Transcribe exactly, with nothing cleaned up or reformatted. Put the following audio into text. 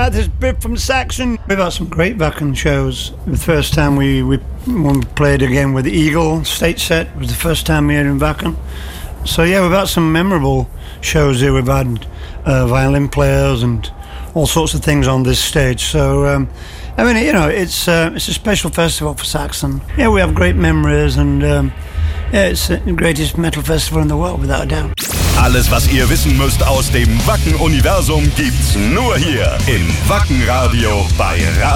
about this bit from Saxon? We've had some great Wacken shows. The first time we, we, when we played again with Eagle, State Set, was the first time we had in Wacken. So yeah, we've had some memorable shows here. We've had uh, violin players and all sorts of things on this stage. So um, I mean, you know, it's uh, it's a special festival for Saxon. Yeah, we have great memories, and um, yeah, it's the greatest metal festival in the world, without a doubt. Alles, was ihr wissen müsst aus dem Wacken-Universum, gibt's nur hier im Wacken Radio bei Radio